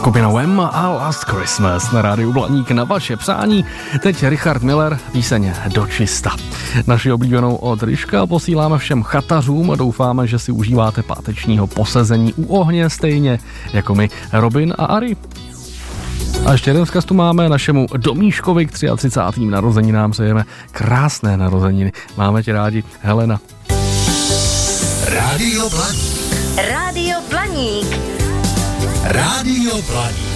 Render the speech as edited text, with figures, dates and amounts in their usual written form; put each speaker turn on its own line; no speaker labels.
Skupina Wham a Last Christmas na rádiu Blaník na vaše přání. Teď Richard Miller, píseň Dočista. Naši oblíbenou od Ryška posíláme všem chatařům a doufáme, že si užíváte pátečního posezení u ohně stejně jako my, Robin a Ari. A ještě jeden vzkaz tu máme našemu Domíškovi k 33. narozeninám. Přejeme krásné narozeniny. Máme tě rádi, Helena.
Rádio Blaník.
Rádio Blaník.
Rádio Blaník.